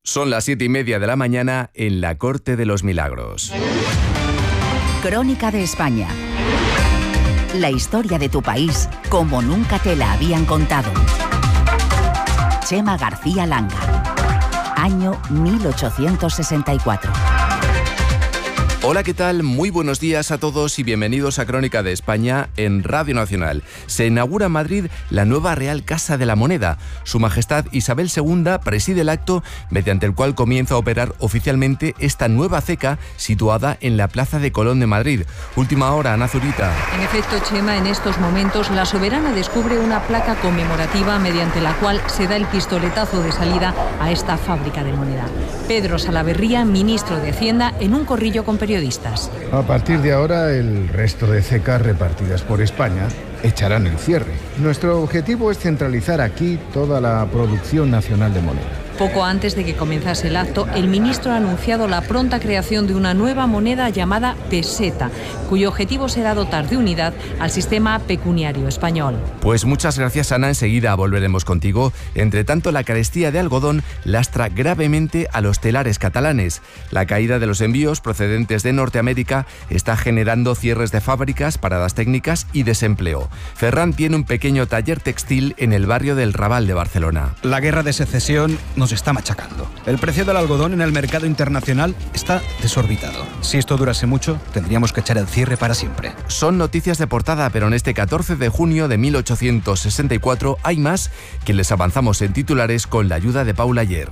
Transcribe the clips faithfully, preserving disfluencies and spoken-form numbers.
Son las siete y media de la mañana en la Corte de los Milagros. Crónica de España. La historia de tu país como nunca te la habían contado. Chema García Langa. Año mil ochocientos sesenta y cuatro. Hola, ¿qué tal? Muy buenos días a todos y bienvenidos a Crónica de España en Radio Nacional. Se inaugura en Madrid la nueva Real Casa de la Moneda. Su Majestad Isabel segunda preside el acto mediante el cual comienza a operar oficialmente esta nueva ceca situada en la Plaza de Colón de Madrid. Última hora, Ana Zurita. En efecto, Chema, en estos momentos la soberana descubre una placa conmemorativa mediante la cual se da el pistoletazo de salida a esta fábrica de moneda. Pedro Salaverría, ministro de Hacienda, en un corrillo con periodistas. A partir de ahora, el resto de cecas repartidas por España echarán el cierre. Nuestro objetivo es centralizar aquí toda la producción nacional de moneda. Poco antes de que comenzase el acto, el ministro ha anunciado la pronta creación de una nueva moneda llamada peseta, cuyo objetivo será dotar de unidad al sistema pecuniario español. Pues muchas gracias, Ana. Enseguida volveremos contigo. Entre tanto, la carestía de algodón lastra gravemente a los telares catalanes. La caída de los envíos procedentes de Norteamérica está generando cierres de fábricas, paradas técnicas y desempleo. Ferran tiene un pequeño taller textil en el barrio del Raval de Barcelona. La guerra de secesión nos está machacando. El precio del algodón en el mercado internacional está desorbitado. Si esto durase mucho, tendríamos que echar el cierre para siempre. Son noticias de portada, pero en este catorce de junio de mil ochocientos sesenta y cuatro hay más que les avanzamos en titulares con la ayuda de Paula Ayer.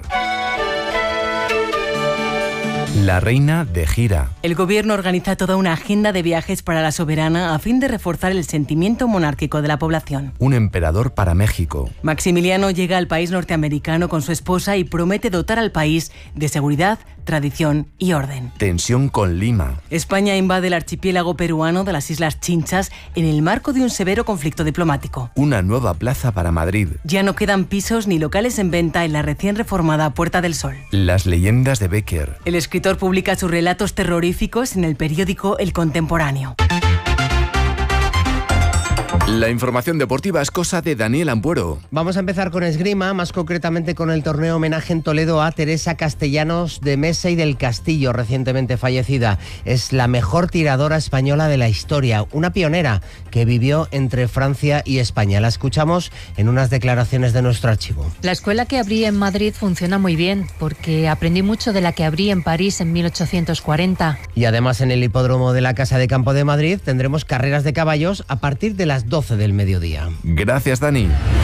La reina de gira. El gobierno organiza toda una agenda de viajes para la soberana a fin de reforzar el sentimiento monárquico de la población. Un emperador para México. Maximiliano llega al país norteamericano con su esposa y promete dotar al país de seguridad, tradición y orden. Tensión con Lima. España invade el archipiélago peruano de las Islas Chinchas en el marco de un severo conflicto diplomático. Una nueva plaza para Madrid. Ya no quedan pisos ni locales en venta en la recién reformada Puerta del Sol. Las leyendas de Bécquer. El escritor publica sus relatos terroríficos en el periódico El Contemporáneo. La información deportiva es cosa de Daniel Ampuero. Vamos a empezar con esgrima, más concretamente con el torneo homenaje en Toledo a Teresa Castellanos de Mesa y del Castillo, recientemente fallecida. Es la mejor tiradora española de la historia, una pionera que vivió entre Francia y España. La escuchamos en unas declaraciones de nuestro archivo. La escuela que abrí en Madrid funciona muy bien, porque aprendí mucho de la que abrí en París en mil ochocientos cuarenta. Y además en el hipódromo de la Casa de Campo de Madrid tendremos carreras de caballos a partir de las doce del mediodía. Gracias, Dani.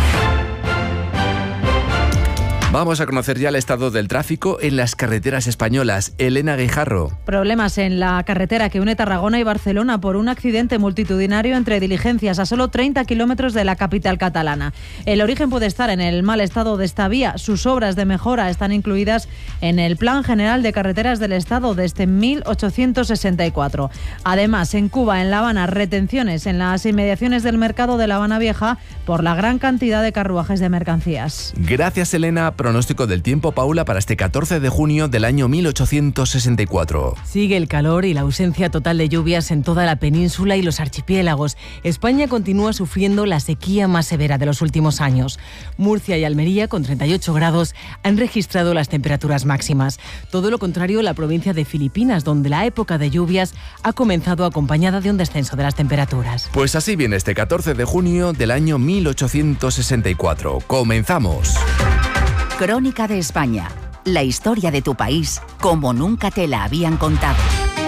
Vamos a conocer ya el estado del tráfico en las carreteras españolas. Elena Guijarro. Problemas en la carretera que une Tarragona y Barcelona por un accidente multitudinario entre diligencias a solo treinta kilómetros de la capital catalana. El origen puede estar en el mal estado de esta vía. Sus obras de mejora están incluidas en el Plan General de Carreteras del Estado desde mil ochocientos sesenta y cuatro. Además, en Cuba, en La Habana, retenciones en las inmediaciones del mercado de La Habana Vieja por la gran cantidad de carruajes de mercancías. Gracias, Elena. Pronóstico del tiempo, Paula, para este catorce de junio del año mil ochocientos sesenta y cuatro. Sigue el calor y la ausencia total de lluvias en toda la península y los archipiélagos. España continúa sufriendo la sequía más severa de los últimos años. Murcia y Almería, con treinta y ocho grados, han registrado las temperaturas máximas. Todo lo contrario, la provincia de Filipinas, donde la época de lluvias ha comenzado acompañada de un descenso de las temperaturas. Pues así viene este catorce de junio del año mil ochocientos sesenta y cuatro. ¡Comenzamos! Crónica de España. La historia de tu país como nunca te la habían contado.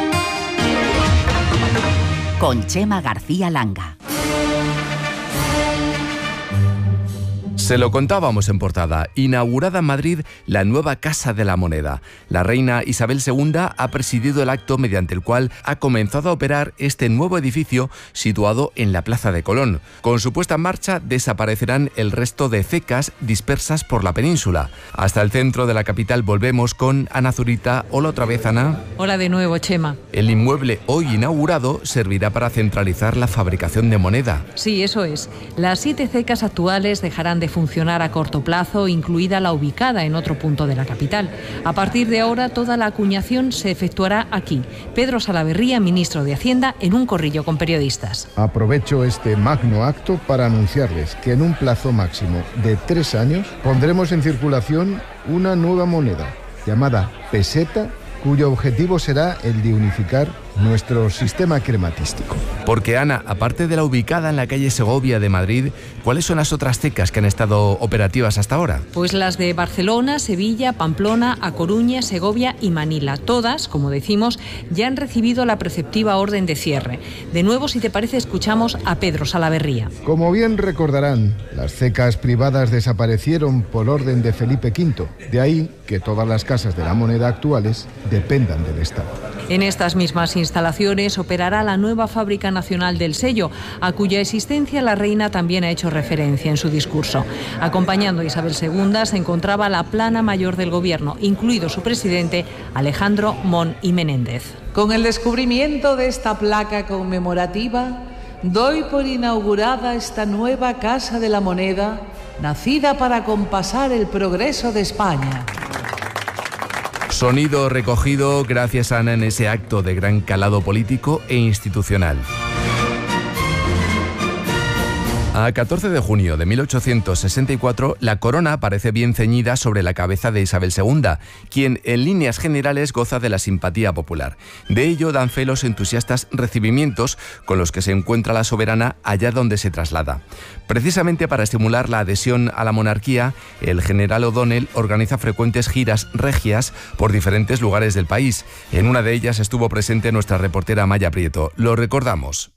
Con Chema García Langa. Se lo contábamos en portada. Inaugurada en Madrid la nueva Casa de la Moneda. La reina Isabel segunda ha presidido el acto mediante el cual ha comenzado a operar este nuevo edificio situado en la Plaza de Colón. Con su puesta en marcha desaparecerán el resto de cecas dispersas por la península. Hasta el centro de la capital volvemos con Ana Zurita. Hola otra vez, Ana. Hola de nuevo, Chema. El inmueble hoy inaugurado servirá para centralizar la fabricación de moneda. Sí, eso es. Las siete cecas actuales dejarán de funcionar a corto plazo, incluida la ubicada en otro punto de la capital. A partir de ahora, toda la acuñación se efectuará aquí. Pedro Salaverría, ministro de Hacienda, en un corrillo con periodistas. Aprovecho este magno acto para anunciarles que en un plazo máximo de tres años pondremos en circulación una nueva moneda, llamada Peseta, cuyo objetivo será el de unificar nuestro sistema crematístico. Porque, Ana, aparte de la ubicada en la calle Segovia de Madrid, ¿cuáles son las otras cecas que han estado operativas hasta ahora? Pues las de Barcelona, Sevilla, Pamplona, A Coruña, Segovia y Manila. Todas, como decimos, ya han recibido la preceptiva orden de cierre. De nuevo, si te parece, escuchamos a Pedro Salaverría. Como bien recordarán, las cecas privadas desaparecieron por orden de Felipe quinto. De ahí que todas las casas de la moneda actuales dependan del Estado. En estas mismas instalaciones operará la nueva Fábrica Nacional del Sello, a cuya existencia la reina también ha hecho referencia en su discurso. Acompañando a Isabel segunda se encontraba la plana mayor del Gobierno, incluido su presidente Alejandro Mon y Menéndez. Con el descubrimiento de esta placa conmemorativa, doy por inaugurada esta nueva Casa de la Moneda, nacida para compasar el progreso de España. Sonido recogido gracias a Ana en ese acto de gran calado político e institucional. A catorce de junio de mil ochocientos sesenta y cuatro, la corona parece bien ceñida sobre la cabeza de Isabel segunda, quien en líneas generales goza de la simpatía popular. De ello dan fe los entusiastas recibimientos con los que se encuentra la soberana allá donde se traslada. Precisamente para estimular la adhesión a la monarquía, el general O'Donnell organiza frecuentes giras regias por diferentes lugares del país. En una de ellas estuvo presente nuestra reportera Maya Prieto. Lo recordamos.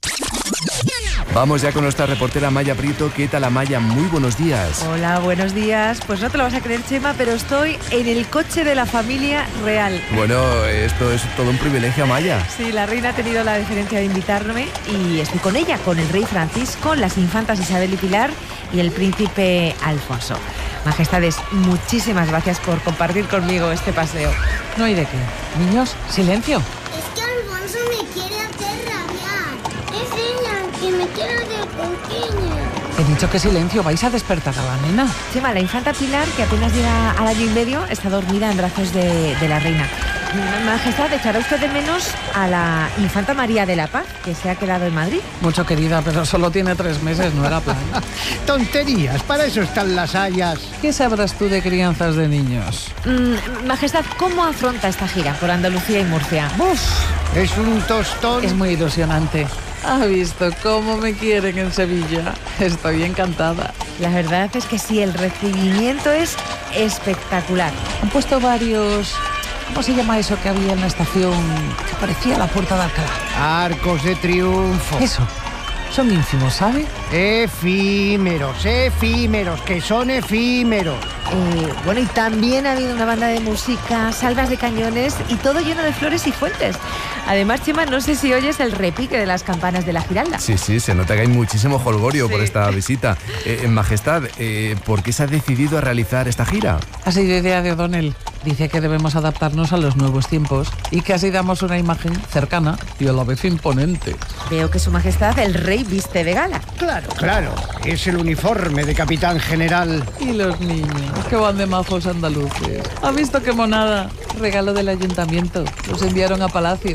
Vamos ya con nuestra reportera Maya Prieto. ¿Qué tal, Maya? Muy buenos días. Hola, buenos días. Pues no te lo vas a creer, Chema, pero estoy en el coche de la familia real. Bueno, esto es todo un privilegio, Maya. Sí, la reina ha tenido la deferencia de invitarme y estoy con ella, con el rey Francisco, las infantas Isabel y Pilar y el príncipe Alfonso. Majestades, muchísimas gracias por compartir conmigo este paseo. No hay de qué. Niños, silencio. Es que Alfonso me quiere hacer rabiar. Es ella que me quiere hacer pequeña. He dicho que silencio, vais a despertar a la nena. Chema, la infanta Pilar, que apenas llega al año y medio, está dormida en brazos de, de la reina. Majestad, ¿echará usted de menos a la infanta María de la Paz, que se ha quedado en Madrid? Mucho, querida, pero solo tiene tres meses, no era plan. Tonterías, para eso están las hayas. ¿Qué sabrás tú de crianzas de niños? Mm, Majestad, ¿cómo afronta esta gira por Andalucía y Murcia? Uf, es un tostón. Es muy ilusionante. ¿Ha visto cómo me quieren en Sevilla? Estoy encantada. La verdad es que sí, el recibimiento es espectacular. Han puesto varios... ¿Cómo se llama eso que había en la estación que parecía la Puerta de Alcalá? Arcos de triunfo. Eso. Son ínfimos, ¿sabe? Efímeros, efímeros, que son efímeros. Eh, bueno, y también ha habido una banda de música, salvas de cañones y todo lleno de flores y fuentes. Además, Chema, no sé si oyes el repique de las campanas de la Giralda. Sí, sí, se nota que hay muchísimo jolgorio sí. por esta visita. Eh, en Majestad, eh, ¿por qué se ha decidido a realizar esta gira? Ha sido idea de O'Donnell. Dice que debemos adaptarnos a los nuevos tiempos y que así damos una imagen cercana y a la vez imponente. Veo que su majestad, el rey, viste de gala. Claro, claro. Es el uniforme de capitán general. Y los niños, que van de majos andaluces. ¿Ha visto qué monada? Regalo del ayuntamiento. Los enviaron a Palacio.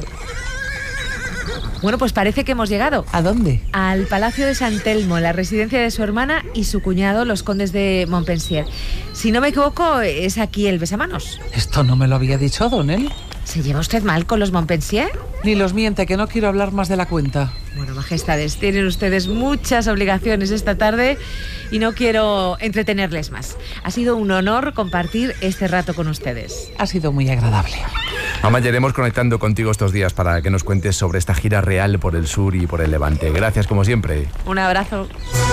Bueno, pues parece que hemos llegado. ¿A dónde? Al Palacio de San Telmo, la residencia de su hermana y su cuñado, los condes de Montpensier. Si no me equivoco, es aquí el besamanos. Esto no me lo había dicho O'Donnell. ¿Se lleva usted mal con los Montpensier? Ni los miente, que no quiero hablar más de la cuenta. Bueno, majestades, tienen ustedes muchas obligaciones esta tarde y no quiero entretenerles más. Ha sido un honor compartir este rato con ustedes. Ha sido muy agradable. Mamá, ya iremos conectando contigo estos días para que nos cuentes sobre esta gira real por el sur y por el Levante. Gracias, como siempre. Un abrazo.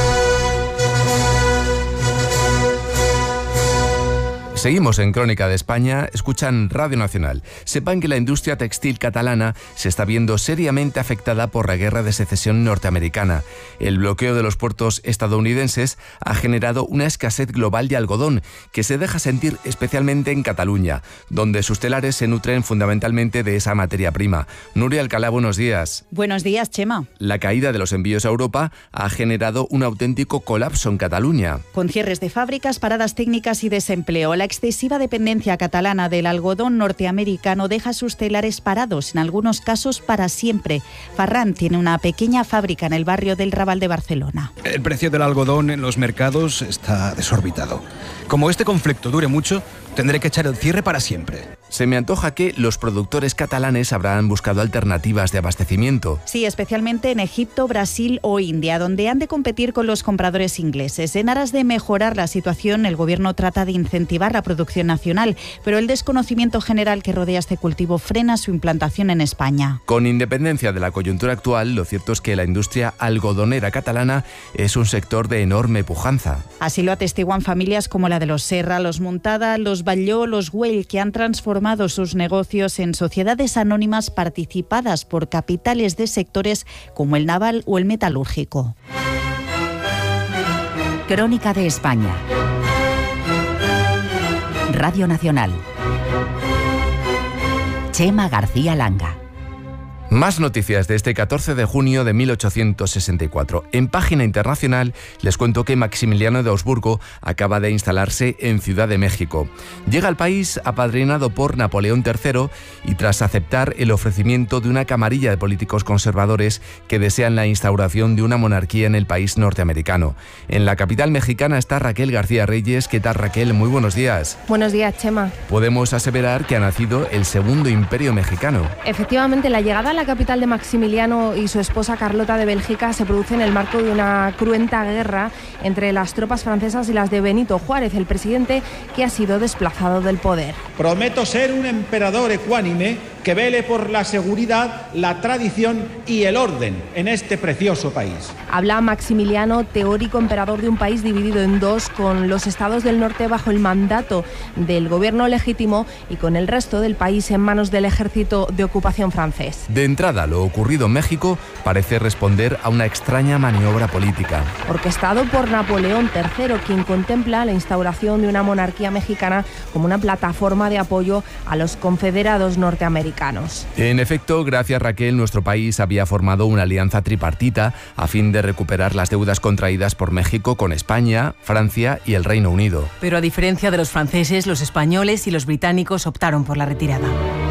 Seguimos en Crónica de España, escuchan Radio Nacional. Sepan que la industria textil catalana se está viendo seriamente afectada por la guerra de secesión norteamericana. El bloqueo de los puertos estadounidenses ha generado una escasez global de algodón que se deja sentir especialmente en Cataluña, donde sus telares se nutren fundamentalmente de esa materia prima. Nuria Alcalá, buenos días. Buenos días, Chema. La caída de los envíos a Europa ha generado un auténtico colapso en Cataluña. Con cierres de fábricas, paradas técnicas y desempleo, la excesiva dependencia catalana del algodón norteamericano deja sus telares parados, en algunos casos para siempre. Farran tiene una pequeña fábrica en el barrio del Raval de Barcelona. El precio del algodón en los mercados está desorbitado. Como este conflicto dure mucho, tendré que echar el cierre para siempre. Se me antoja que los productores catalanes habrán buscado alternativas de abastecimiento. Sí, especialmente en Egipto, Brasil o India, donde han de competir con los compradores ingleses. En aras de mejorar la situación, el gobierno trata de incentivar la producción nacional, pero el desconocimiento general que rodea este cultivo frena su implantación en España. Con independencia de la coyuntura actual, lo cierto es que la industria algodonera catalana es un sector de enorme pujanza. Así lo atestiguan familias como la de los Serra, los Muntada, los Batlló, los Güell, que han transformado sus negocios en sociedades anónimas participadas por capitales de sectores como el naval o el metalúrgico. Crónica de España. Radio Nacional. Chema García Langa. Más noticias de este catorce de junio de mil ochocientos sesenta y cuatro. En página internacional les cuento que Maximiliano de Habsburgo acaba de instalarse en Ciudad de México. Llega al país apadrinado por Napoleón tercero y tras aceptar el ofrecimiento de una camarilla de políticos conservadores que desean la instauración de una monarquía en el país norteamericano. En la capital mexicana está Raquel García Reyes. ¿Qué tal, Raquel? Muy buenos días. Buenos días, Chema. Podemos aseverar que ha nacido el segundo imperio mexicano. Efectivamente, la llegada a la capital de Maximiliano y su esposa Carlota de Bélgica se produce en el marco de una cruenta guerra entre las tropas francesas y las de Benito Juárez, el presidente que ha sido desplazado del poder. Prometo ser un emperador ecuánime que vele por la seguridad, la tradición y el orden en este precioso país. Habla Maximiliano, teórico emperador de un país dividido en dos, con los estados del norte bajo el mandato del gobierno legítimo y con el resto del país en manos del ejército de ocupación francés. De entrada, lo ocurrido en México parece responder a una extraña maniobra política. Orquestado por Napoleón tercero, quien contempla la instauración de una monarquía mexicana como una plataforma de apoyo a los confederados norteamericanos. En efecto, gracias Raquel, nuestro país había formado una alianza tripartita a fin de recuperar las deudas contraídas por México con España, Francia y el Reino Unido. Pero a diferencia de los franceses, los españoles y los británicos optaron por la retirada.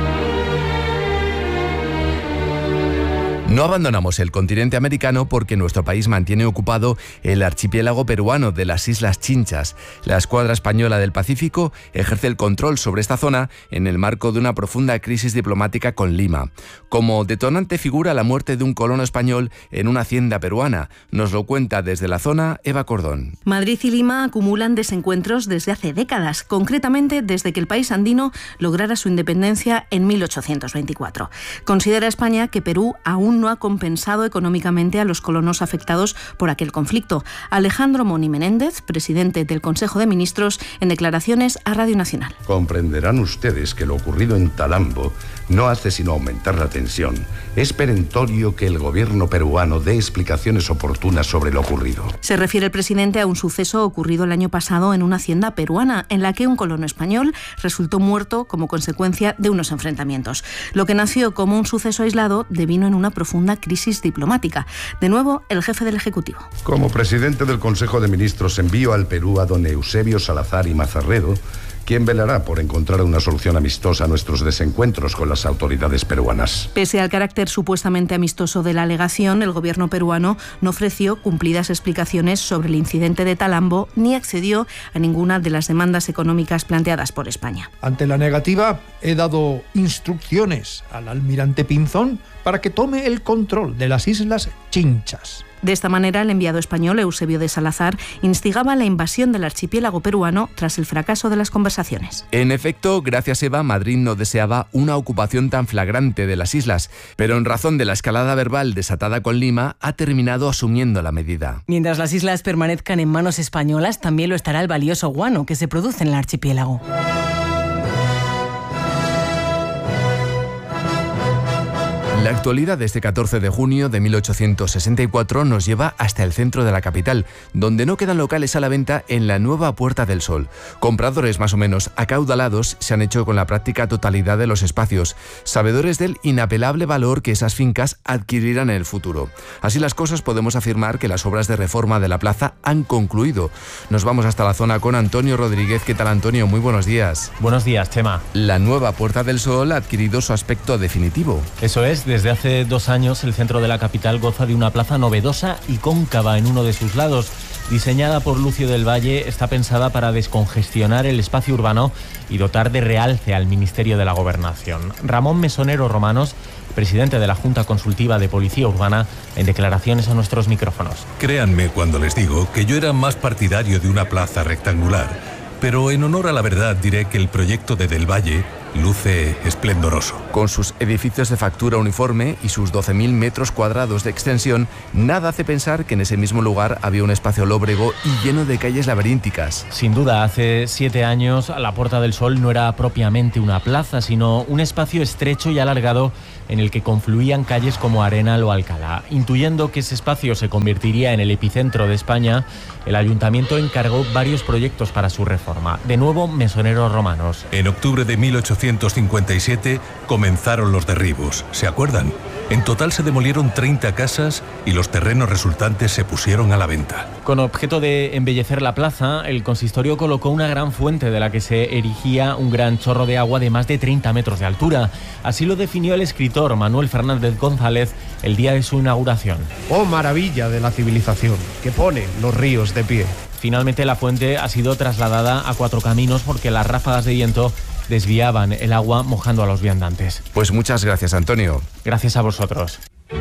No abandonamos el continente americano porque nuestro país mantiene ocupado el archipiélago peruano de las Islas Chinchas. La escuadra española del Pacífico ejerce el control sobre esta zona en el marco de una profunda crisis diplomática con Lima. Como detonante figura la muerte de un colono español en una hacienda peruana. Nos lo cuenta desde la zona Eva Cordón. Madrid y Lima acumulan desencuentros desde hace décadas, concretamente desde que el país andino lograra su independencia en mil ochocientos veinticuatro. Considera España que Perú aún no ha compensado económicamente a los colonos afectados por aquel conflicto. Alejandro Moni Menéndez, presidente del Consejo de Ministros, en declaraciones a Radio Nacional. Comprenderán ustedes que lo ocurrido en Talambo no hace sino aumentar la tensión. Es perentorio que el gobierno peruano dé explicaciones oportunas sobre lo ocurrido. Se refiere el presidente a un suceso ocurrido el año pasado en una hacienda peruana, en la que un colono español resultó muerto como consecuencia de unos enfrentamientos. Lo que nació como un suceso aislado devino en una profunda crisis diplomática. De nuevo, el jefe del Ejecutivo. Como presidente del Consejo de Ministros envío al Perú a don Eusebio Salazar y Mazarredo, quien velará por encontrar una solución amistosa a nuestros desencuentros con las autoridades peruanas. Pese al carácter supuestamente amistoso de la alegación, el gobierno peruano no ofreció cumplidas explicaciones sobre el incidente de Talambo ni accedió a ninguna de las demandas económicas planteadas por España. Ante la negativa, he dado instrucciones al almirante Pinzón para que tome el control de las Islas Chinchas. De esta manera, el enviado español Eusebio de Salazar instigaba la invasión del archipiélago peruano tras el fracaso de las conversaciones. En efecto, gracias Eva, Madrid no deseaba una ocupación tan flagrante de las islas, pero en razón de la escalada verbal desatada con Lima, ha terminado asumiendo la medida. Mientras las islas permanezcan en manos españolas, también lo estará el valioso guano que se produce en el archipiélago. La actualidad de este catorce de junio de mil ochocientos sesenta y cuatro nos lleva hasta el centro de la capital, donde no quedan locales a la venta en la nueva Puerta del Sol. Compradores más o menos acaudalados se han hecho con la práctica totalidad de los espacios, sabedores del inapelable valor que esas fincas adquirirán en el futuro. Así las cosas, podemos afirmar que las obras de reforma de la plaza han concluido. Nos vamos hasta la zona con Antonio Rodríguez. ¿Qué tal, Antonio? Muy buenos días. Buenos días, Chema. La nueva Puerta del Sol ha adquirido su aspecto definitivo. Eso es. Desde hace dos años el centro de la capital goza de una plaza novedosa y cóncava en uno de sus lados. Diseñada por Lucio del Valle, está pensada para descongestionar el espacio urbano y dotar de realce al Ministerio de la Gobernación. Ramón Mesonero Romanos, presidente de la Junta Consultiva de Policía Urbana, en declaraciones a nuestros micrófonos. Créanme cuando les digo que yo era más partidario de una plaza rectangular, pero en honor a la verdad diré que el proyecto de Del Valle luce esplendoroso. Con sus edificios de factura uniforme y sus doce mil metros cuadrados de extensión, nada hace pensar que en ese mismo lugar había un espacio lóbrego y lleno de calles laberínticas. Sin duda, hace siete años la Puerta del Sol no era propiamente una plaza, sino un espacio estrecho y alargado en el que confluían calles como Arenal o Alcalá. Intuyendo que ese espacio se convertiría en el epicentro de España, el ayuntamiento encargó varios proyectos para su reforma. De nuevo, Mesonero Romanos. En octubre de mil ochocientos cincuenta y siete comenzaron los derribos, ¿se acuerdan? En total se demolieron treinta casas y los terrenos resultantes se pusieron a la venta. Con objeto de embellecer la plaza, el consistorio colocó una gran fuente de la que se erigía un gran chorro de agua de más de treinta metros de altura. Así lo definió el escritor Manuel Fernández González el día de su inauguración. ¡Oh, maravilla de la civilización, que pone los ríos de pie! Finalmente la fuente ha sido trasladada a Cuatro Caminos porque las ráfagas de viento desviaban el agua mojando a los viandantes. Pues muchas gracias, Antonio. Gracias a vosotros.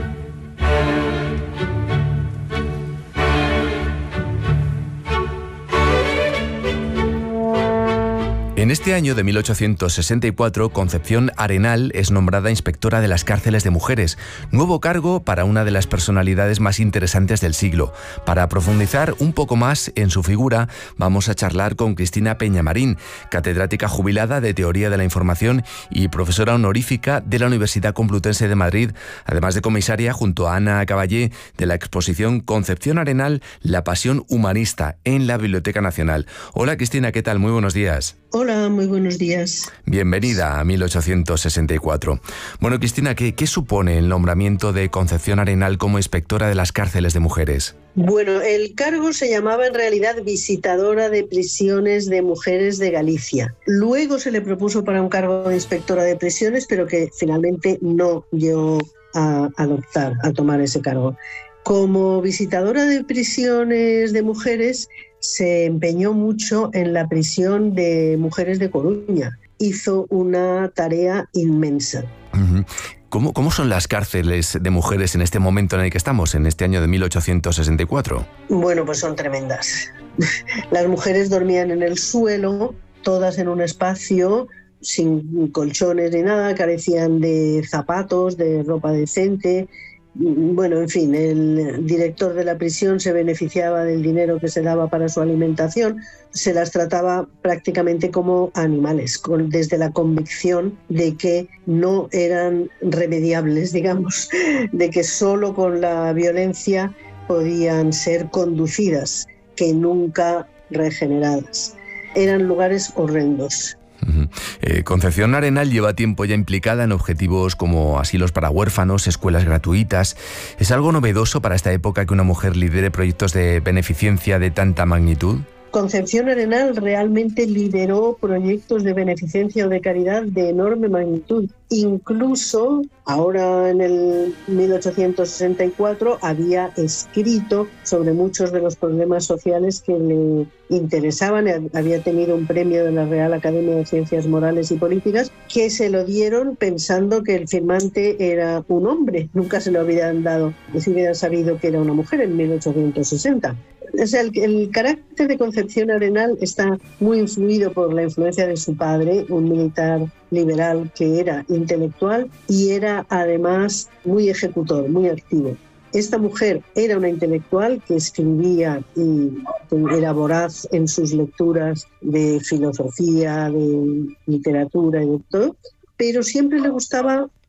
En este año de mil ochocientos sesenta y cuatro, Concepción Arenal es nombrada inspectora de las cárceles de mujeres, nuevo cargo para una de las personalidades más interesantes del siglo. Para profundizar un poco más en su figura, vamos a charlar con Cristina Peñamarín, catedrática jubilada de Teoría de la Información y profesora honorífica de la Universidad Complutense de Madrid, además de comisaria junto a Ana Caballé de la exposición Concepción Arenal, la pasión humanista, en la Biblioteca Nacional. Hola, Cristina, ¿qué tal? Muy buenos días. Hola, muy buenos días. Bienvenida a mil ochocientos sesenta y cuatro. Bueno, Cristina, ¿qué, qué supone el nombramiento de Concepción Arenal como inspectora de las cárceles de mujeres? Bueno, el cargo se llamaba en realidad visitadora de prisiones de mujeres de Galicia. Luego se le propuso para un cargo de inspectora de prisiones, pero que finalmente no llegó a adoptar, a tomar ese cargo. Como visitadora de prisiones de mujeres, se empeñó mucho en la prisión de mujeres de Coruña. Hizo una tarea inmensa. Uh-huh. ¿Cómo, ¿Cómo son las cárceles de mujeres en este momento en el que estamos, en este año de mil ochocientos sesenta y cuatro? Bueno, pues son tremendas. Las mujeres dormían en el suelo, todas en un espacio, sin colchones ni nada, carecían de zapatos, de ropa decente. Bueno, en fin, el director de la prisión se beneficiaba del dinero que se daba para su alimentación, se las trataba prácticamente como animales, con, desde la convicción de que no eran remediables, digamos, de que solo con la violencia podían ser conducidas, que nunca regeneradas. Eran lugares horrendos. Uh-huh. Eh, Concepción Arenal lleva tiempo ya implicada en objetivos como asilos para huérfanos, escuelas gratuitas. ¿Es algo novedoso para esta época que una mujer lidere proyectos de beneficencia de tanta magnitud? Concepción Arenal realmente lideró proyectos de beneficencia o de caridad de enorme magnitud. Incluso, ahora en el mil ochocientos sesenta y cuatro, había escrito sobre muchos de los problemas sociales que le interesaban. Había tenido un premio de la Real Academia de Ciencias Morales y Políticas, que se lo dieron pensando que el firmante era un hombre. Nunca se lo habían dado, si hubieran sabido que era una mujer en mil ochocientos sesenta. O sea, el, el carácter de Concepción Arenal está muy influido por la influencia de su padre, un militar liberal que era intelectual y era además muy ejecutor, muy activo. Esta mujer era una intelectual que escribía y era voraz en sus lecturas de filosofía, de literatura y de todo, pero siempre le gustaba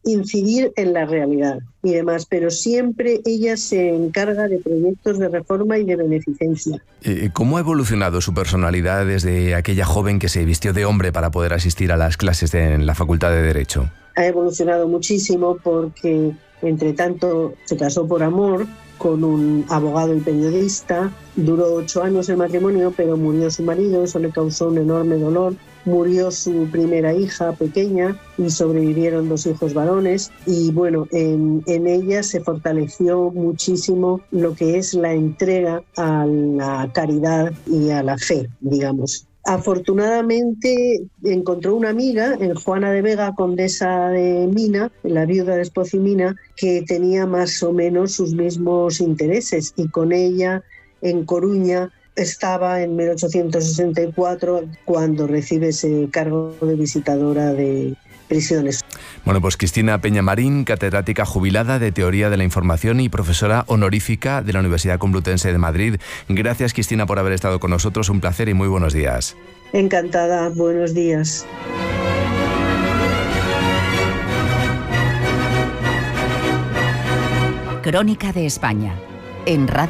incidir en la realidad y demás, pero siempre ella se encarga de proyectos de reforma y de beneficencia. ¿Cómo ha evolucionado su personalidad desde aquella joven que se vistió de hombre para poder asistir a las clases de, en la Facultad de Derecho? Ha evolucionado muchísimo porque, entre tanto, se casó por amor con un abogado y periodista. Duró ocho años el matrimonio, pero murió su marido, eso le causó un enorme dolor. Murió su primera hija pequeña y sobrevivieron dos hijos varones. Y bueno, en, en ella se fortaleció muchísimo lo que es la entrega a la caridad y a la fe, digamos. Afortunadamente encontró una amiga en Juana de Vega, condesa de Mina, la viuda de Espoz y Mina, que tenía más o menos sus mismos intereses, y con ella en Coruña estaba en mil ochocientos sesenta y cuatro cuando recibe ese cargo de visitadora de prisiones. Bueno, pues Cristina Peñamarín, catedrática jubilada de Teoría de la Información y profesora honorífica de la Universidad Complutense de Madrid. Gracias, Cristina, por haber estado con nosotros. Un placer y muy buenos días. Encantada, buenos días. Crónica de España, en Radio